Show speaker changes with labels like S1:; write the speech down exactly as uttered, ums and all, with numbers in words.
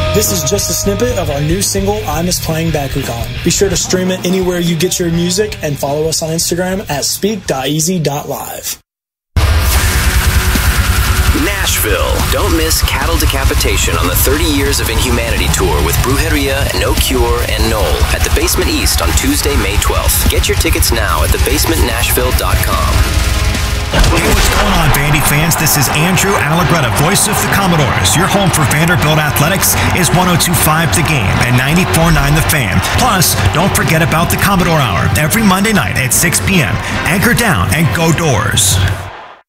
S1: This is just a snippet of our new single, I Miss Playing Bakugan. Be sure to stream it anywhere you get your music and follow us on Instagram at speak dot easy dot live.
S2: Nashville. Don't miss Cattle Decapitation on the thirty Years of Inhumanity tour with Brujeria, No Cure, and Knoll at the Basement East on Tuesday, May twelfth. Get your tickets now at the basement nashville dot com.
S3: Hey, what's going on, Vandy fans? This is Andrew Allegretta, voice of the Commodores. Your home for Vanderbilt Athletics is one oh two point five The Game and ninety-four point nine The Fan. Plus, don't forget about the Commodore Hour every Monday night at six p.m. Anchor down and go Doors.